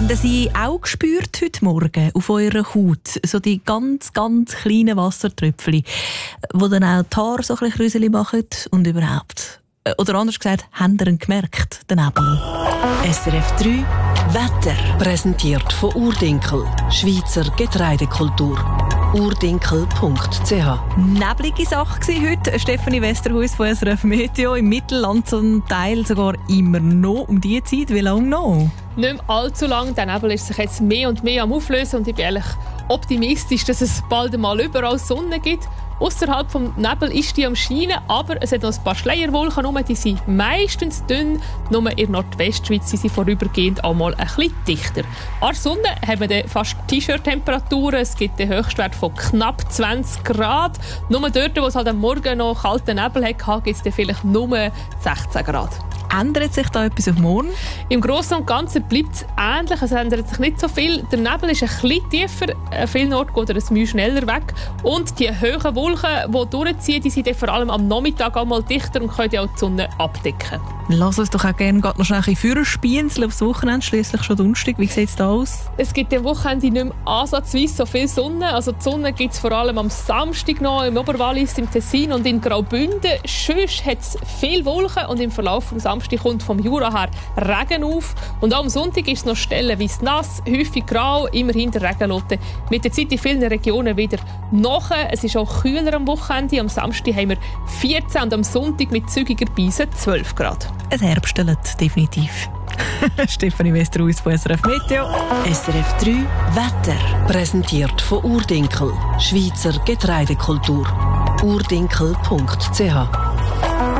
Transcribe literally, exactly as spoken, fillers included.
Haben Sie auch gespürt heute Morgen auf eurer Haut so die ganz, ganz kleinen Wassertröpfchen, die dann auch die Haare so ein bisschen Krüseli machen und überhaupt? Oder anders gesagt, haben Sie ihn gemerkt, den Nebel? S R F drei Wetter. Präsentiert von Urdinkel, Schweizer Getreidekultur. urdinkel punkt c h. Neblige Sache war heute. Stefanie Westerhuis von S R F Meteo. Im Mittelland zum Teil sogar immer noch um diese Zeit. Wie lange noch? Nicht mehr allzu lang. Der Nebel ist sich jetzt mehr und mehr am Auflösen und ich bin ehrlich optimistisch, dass es bald einmal überall Sonne gibt. Außerhalb vom Nebel ist die am Scheinen, aber es hat noch ein paar Schleierwolken rum, die sind meistens dünn. Nur in der Nordwestschweiz sind sie vorübergehend auch mal ein bisschen dichter. An der Sonne haben wir dann fast T-Shirt-Temperaturen. Es gibt einen Höchstwert von knapp zwanzig Grad. Nur dort, wo es halt am Morgen noch kalten Nebel hatte, gibt es dann vielleicht nur sechzehn Grad. Ändert sich da etwas auf morgen? Im Großen und Ganzen bleibt es ähnlich. Es ändert sich nicht so viel. Der Nebel ist ein bisschen tiefer. An vielen Orten geht er ein bisschen schneller weg. Und die hohen Wolken, die durchziehen, die sind vor allem am Nachmittag einmal dichter und können auch die Sonne abdecken. Lass uns doch auch gerne noch schnell ein bisschen spielen aufs Wochenende, schliesslich schon Donnerstag. Wie sieht es da aus? Es gibt am Wochenende nicht mehr ansatzweise so viel Sonne. Also die Sonne gibt es vor allem am Samstag noch im Oberwallis, im Tessin und in Graubünden. Sonst hat es viele Wolken und im Verlauf des Samstags kommt vom Jura her Regen auf. Und auch am Sonntag ist es noch stellenweise nass, häufig grau, immerhin der Regenlotte. Mit der Zeit in vielen Regionen wieder nach. Es ist auch kühler am Wochenende. Am Samstag haben wir vierzehn und am Sonntag mit zügiger Beise zwölf Grad. Es herbstelt definitiv. Stefanie Westerhuis von S R F Meteo. S R F drei Wetter. Präsentiert von Urdinkel, Schweizer Getreidekultur. urdinkel punkt c h.